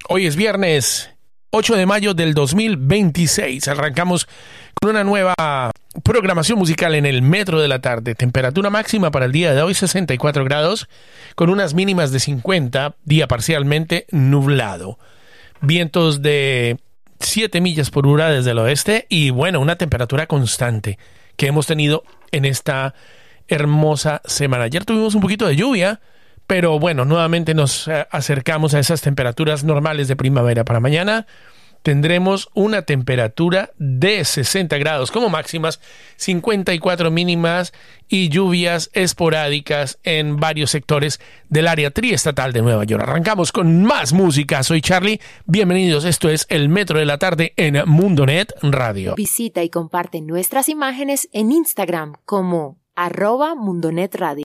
Hoy es viernes 8 de mayo del 2026. Arrancamos con una nueva programación musical en el Metro de la Tarde. Temperatura máxima para el día de hoy 64 grados, con unas mínimas de 50, día parcialmente nublado. Vientos de 7 millas por hora desde el oeste y bueno, una temperatura constante que hemos tenido en esta hermosa semana. Ayer tuvimos un poquito de lluvia, pero bueno, nuevamente nos acercamos a esas temperaturas normales de primavera. Para mañana tendremos una temperatura de 60 grados como máximas, 54 mínimas y lluvias esporádicas en varios sectores del área triestatal de Nueva York. Arrancamos con más música. Soy Charlie. Bienvenidos. Esto es El Metro de la Tarde en Mundonet Radio. Visita y comparte nuestras imágenes en Instagram como @Mundonet Radio.